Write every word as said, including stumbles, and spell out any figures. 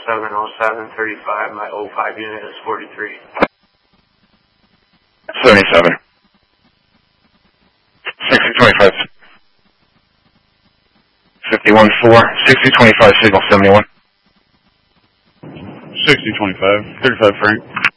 seven oh seven thirty-five. My oh five unit is forty-three. seventy-seven. sixty twenty-five. fifty-one four. sixty twenty-five signal seventy-one. sixty twenty-five. thirty-five Frank.